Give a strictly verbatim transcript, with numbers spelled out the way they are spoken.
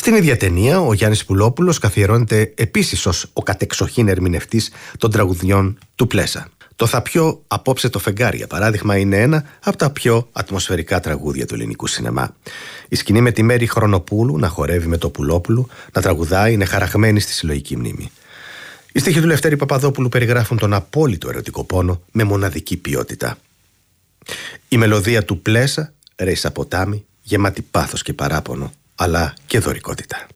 Στην ίδια ταινία, ο Γιάννης Πουλόπουλος καθιερώνεται επίσης ως ο κατεξοχήν ερμηνευτής των τραγουδιών του Πλέσα. Το «Θα πιω απόψε το φεγγάρι», για παράδειγμα, είναι ένα από τα πιο ατμοσφαιρικά τραγούδια του ελληνικού σινεμά. Η σκηνή με τη Μέρη Χρονοπούλου να χορεύει με το Πουλόπουλο, να τραγουδάει, είναι χαραγμένη στη συλλογική μνήμη. Οι στίχοι του Λευτέρη Παπαδόπουλου περιγράφουν τον απόλυτο ερωτικό πόνο με μοναδική ποιότητα. Η μελωδία του Πλέσα ρέει σαν ποτάμι, γεμάτη πάθος και παράπονο, αλλά και δωρικότητα.